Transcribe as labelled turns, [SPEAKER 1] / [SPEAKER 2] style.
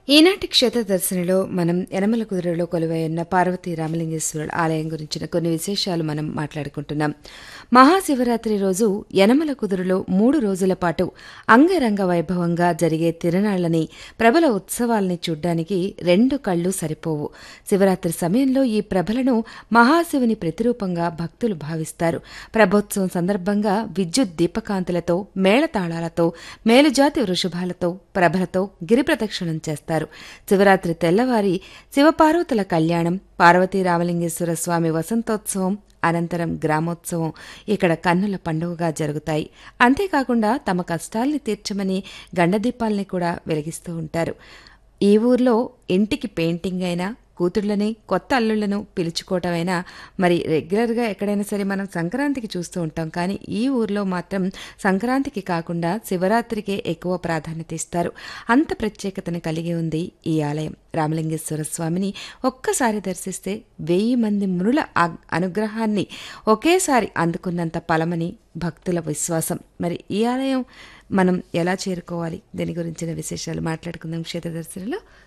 [SPEAKER 1] ఈనాటి క్షేత్ర దర్శనలో మనం యనమల కుదురులో కొలువై ఉన్న పార్వతీ రామలింగేశ్వరుల ఆలయం గురించిన కొన్ని విశేషాలు మనం మాట్లాడుకుంటున్నాం. మహాశివరాత్రి రోజు యనమల కుదురులో 3 రోజుల పాటు అంగరంగ వైభవంగా జరిగే తిరునాళ్లని, ప్రబల ఉత్సవాల్ని చూడ్డానికి 2 కళ్ళు సరిపోవు. శివరాత్రి సమయంలో ఈ ప్రభలను మహాశివుని ప్రతిరూపంగా భక్తులు భావిస్తారు. ప్రభోత్సవం సందర్భంగా విద్యుత్ దీపకాంతులతో, మేళతాళాలతో, మేలుజాతి వృషభాలతో, ప్రభలతో గిరిప్రదక్షిణం చేస్తారు. శివరాత్రి తెల్లవారి శివపార్వతుల కళ్యాణం, పార్వతీ రామలింగేశ్వర స్వామి వసంతోత్సవం, అనంతరం గ్రామోత్సవం ఇక్కడ కన్నుల పండుగగా జరుగుతాయి. అంతేకాకుండా తమ కష్టాల్ని తీర్చమని గండదీపాల్ని కూడా వెలిగిస్తూ ఉంటారు. ఈ ఊర్లో ఇంటికి పెయింటింగ్ అయినా, కూతుళ్లని, కొత్త అల్లుళ్లను పిలుచుకోవటమైనా, మరి రెగ్యులర్గా ఎక్కడైనా సరే మనం సంక్రాంతికి చూస్తూ ఉంటాం. కానీ ఈ ఊర్లో మాత్రం సంక్రాంతికి కాకుండా శివరాత్రికే ఎక్కువ ప్రాధాన్యత ఇస్తారు. అంత ప్రత్యేకతను కలిగి ఉంది ఈ ఆలయం. రామలింగేశ్వర స్వామిని ఒక్కసారి దర్శిస్తే 1000 మంది మునుల అనుగ్రహాన్ని ఒకేసారి అందుకున్నంత ఫలమని భక్తుల విశ్వాసం. మరి ఈ ఆలయం మనం ఎలా చేరుకోవాలి, దీని గురించిన విశేషాలు మాట్లాడుకుందాం క్షేత్ర దర్శనలో.